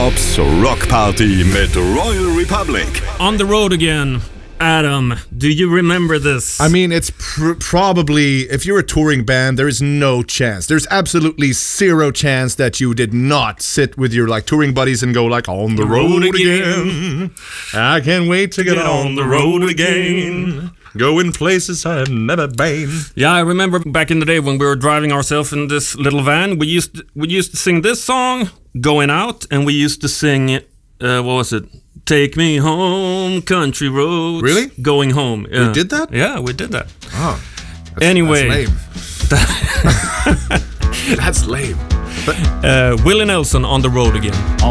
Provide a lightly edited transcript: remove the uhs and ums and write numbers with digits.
Hiphop's rockparty med Royal Republic. On the road again. Adam, do you remember this? I mean, it's probably, if you're a touring band, there is no chance. There's absolutely zero chance that you did not sit with your touring buddies and go on the road again. I can't wait to get on the road again. Going places I have never been. Yeah, I remember back in the day when we were driving ourselves in this little van. We used to sing this song, Going Out, and we used to sing, what was it? Take me home, country roads. Really? Going home. We did that? Yeah, we did that. Oh. Anyway. That's lame. That's lame. Willie Nelson, On the Road Again.